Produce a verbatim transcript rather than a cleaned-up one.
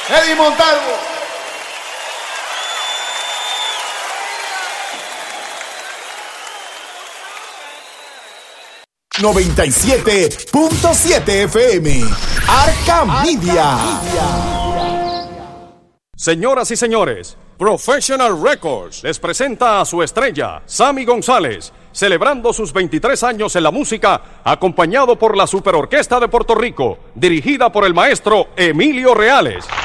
Eddie Montalvo. noventa y siete punto siete F M. Arca Media. Señoras y señores, Professional Records les presenta a su estrella, Sammy González, celebrando sus veintitrés años en la música, acompañado por la Superorquesta de Puerto Rico, dirigida por el maestro Emilio Reales.